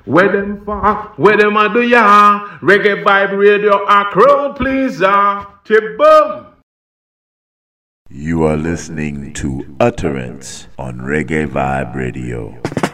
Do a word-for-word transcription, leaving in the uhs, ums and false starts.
Where them for? Where them a do ya? Reggae Vibe Radio, a crowd pleaser. Chip-boom. You are listening to Utterance on Reggae Vibe Radio.